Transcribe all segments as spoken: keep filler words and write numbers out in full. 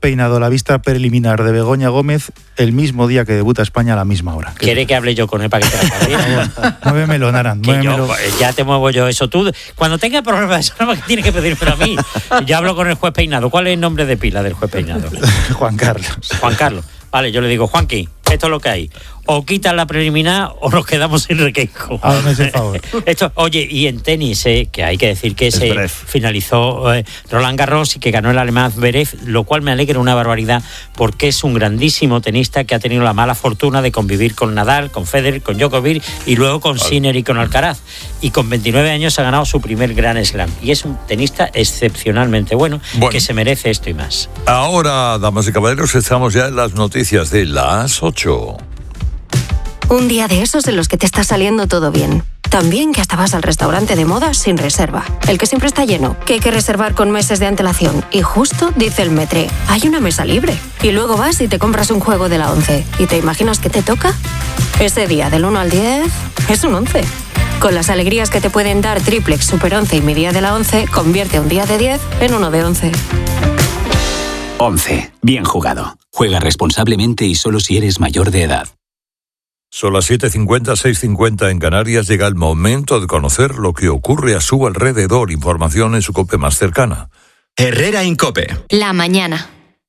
Peinado la vista preliminar de Begoña Gómez el mismo día que debuta España a la misma hora. ¿Quiere que hable yo con él para que te la Muévemelo, Naran, muévemelo. Yo, ya te muevo yo eso. Tú, cuando tenga problemas, eso nada más que tienes que pedírmelo a mí. Yo hablo con el juez Peinado. ¿Cuál es el nombre de pila del juez Peinado? Juan Carlos. Juan Carlos. Vale, yo le digo, Juanqui, esto es lo que hay. O quitas la preliminar o nos quedamos sin requejo. Hazme ese favor. Esto, oye, y en tenis, eh, que hay que decir que se Zverev. finalizó eh, Roland Garros y que ganó el alemán Zverev, lo cual me alegra una barbaridad porque es un grandísimo tenista que ha tenido la mala fortuna de convivir con Nadal, con Federer, con Djokovic y luego con Sinner y con Alcaraz. Y con veintinueve años ha ganado su primer Grand Slam. Y es un tenista excepcionalmente bueno, Bueno. que se merece esto y más. Ahora, damas y caballeros, estamos ya en las noticias de las ocho. Un día de esos en los que te está saliendo todo bien. También que hasta vas al restaurante de moda sin reserva. El que siempre está lleno, que hay que reservar con meses de antelación. Y justo dice el Metre, hay una mesa libre. Y luego vas y te compras un juego de la once. ¿Y te imaginas qué te toca? Ese día del uno al diez es un once. Con las alegrías que te pueden dar Triplex, Super once y mi día de la once, convierte un día de diez en uno de once. once. Bien jugado. Juega responsablemente y solo si eres mayor de edad. Son las siete cincuenta, seis cincuenta en Canarias. Llega el momento de conocer lo que ocurre a su alrededor. Información en su COPE más cercana. Herrera Incope. La mañana.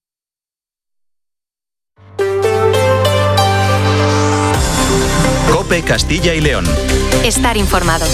COPE Castilla y León. Estar informado.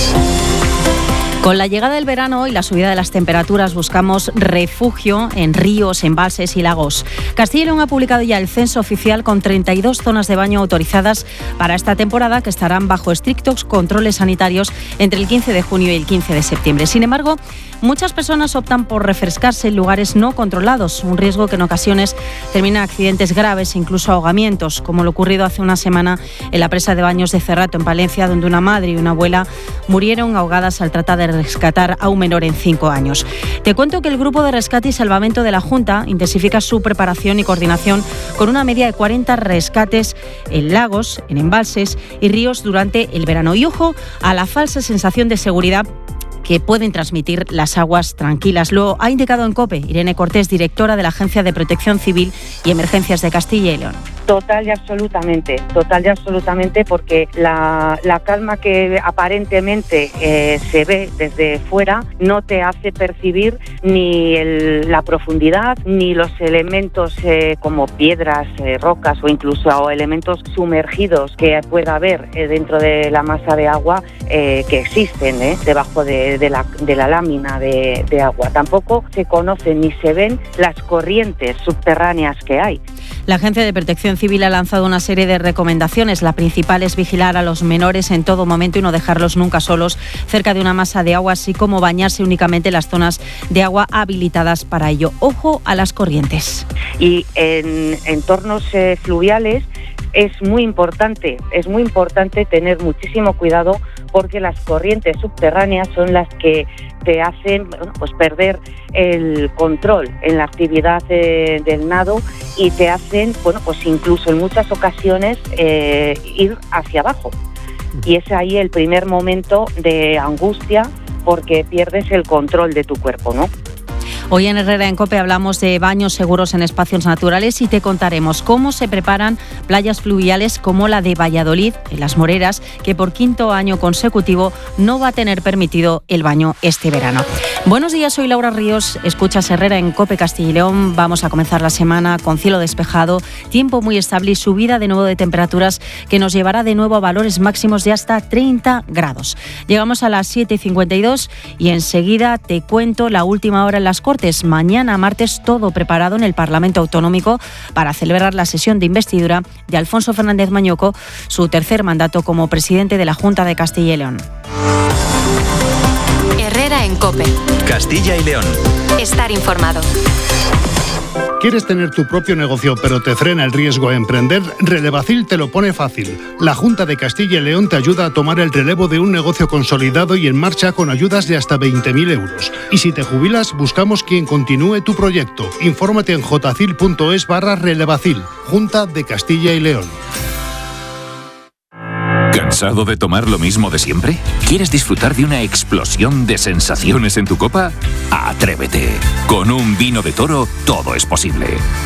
Con la llegada del verano y la subida de las temperaturas buscamos refugio en ríos, embalses y lagos. Castilla y León ha publicado ya el censo oficial con treinta y dos zonas de baño autorizadas para esta temporada que estarán bajo estrictos controles sanitarios entre el quince de junio y el quince de septiembre. Sin embargo, muchas personas optan por refrescarse en lugares no controlados, un riesgo que en ocasiones termina en accidentes graves e incluso ahogamientos, como lo ocurrido hace una semana en la presa de baños de Cerrato, en Palencia, donde una madre y una abuela murieron ahogadas al tratar de rescatar a un menor en cinco años. Te cuento que el Grupo de Rescate y Salvamento de la Junta intensifica su preparación y coordinación con una media de cuarenta rescates en lagos, en embalses y ríos durante el verano. Y ojo a la falsa sensación de seguridad que pueden transmitir las aguas tranquilas. Lo ha indicado en COPE Irene Cortés, directora de la Agencia de Protección Civil y Emergencias de Castilla y León. Total y absolutamente, total y absolutamente, porque la, la calma que aparentemente eh, se ve desde fuera no te hace percibir ni el, la profundidad, ni los elementos eh, como piedras, eh, rocas o incluso elementos sumergidos que pueda haber eh, dentro de la masa de agua eh, que existen eh, debajo de, de, la, de la lámina de, de agua. Tampoco se conocen ni se ven las corrientes subterráneas que hay. La Agencia de Protección Civil ha lanzado una serie de recomendaciones. La principal es vigilar a los menores en todo momento y no dejarlos nunca solos cerca de una masa de agua, así como bañarse únicamente en las zonas de agua habilitadas para ello. Ojo a las corrientes. Y en entornos eh, fluviales es muy importante, es muy importante tener muchísimo cuidado porque las corrientes subterráneas son las que te hacen bueno, pues perder el control en la actividad de, del nado y te hacen, bueno, pues incluso en muchas ocasiones eh, ir hacia abajo. Y es ahí el primer momento de angustia porque pierdes el control de tu cuerpo, ¿no? Hoy en Herrera en COPE hablamos de baños seguros en espacios naturales y te contaremos cómo se preparan playas fluviales como la de Valladolid, en Las Moreras, que por quinto año consecutivo no va a tener permitido el baño este verano. Buenos días, soy Laura Ríos, escuchas Herrera en COPE Castilla y León. Vamos a comenzar la semana con cielo despejado, tiempo muy estable y subida de nuevo de temperaturas que nos llevará de nuevo a valores máximos de hasta treinta grados. Llegamos a las siete y cincuenta y dos y enseguida te cuento la última hora en las Cortes. Mañana, martes, todo preparado en el Parlamento Autonómico para celebrar la sesión de investidura de Alfonso Fernández Mañoco, su tercer mandato como presidente de la Junta de Castilla y León. Herrera en COPE. Castilla y León. Estar informado. ¿Quieres tener tu propio negocio pero te frena el riesgo a emprender? Relevacil te lo pone fácil. La Junta de Castilla y León te ayuda a tomar el relevo de un negocio consolidado y en marcha con ayudas de hasta veinte mil euros. Y si te jubilas, buscamos quien continúe tu proyecto. Infórmate en jocil.es barra relevacil. Junta de Castilla y León. ¿Cansado de tomar lo mismo de siempre? ¿Quieres disfrutar de una explosión de sensaciones en tu copa? ¡Atrévete! Con un vino de Toro todo es posible.